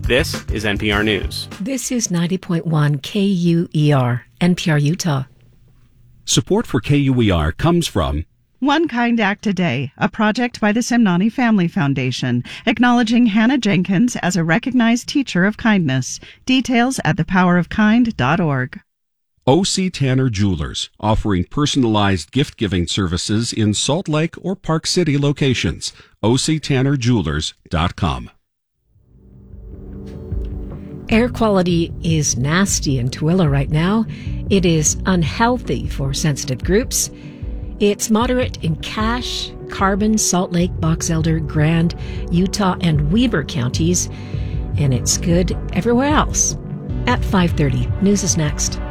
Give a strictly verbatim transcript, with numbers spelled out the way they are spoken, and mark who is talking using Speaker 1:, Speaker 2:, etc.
Speaker 1: This is N P R News.
Speaker 2: This is ninety point one K U E R, N P R Utah.
Speaker 3: Support for K U E R comes from
Speaker 4: One Kind Act a Day, a project by the Semnani Family Foundation, acknowledging Hannah Jenkins as a recognized teacher of kindness. Details at the power of kind dot org.
Speaker 3: O C. Tanner Jewelers, offering personalized gift-giving services in Salt Lake or Park City locations. O C Tanner Jewelers dot com.
Speaker 2: Air quality is nasty in Tooele right now. It is unhealthy for sensitive groups. It's moderate in Cache, Carbon, Salt Lake, Box Elder, Grand, Utah, and Weber counties. And it's good everywhere else. At five thirty, news is next.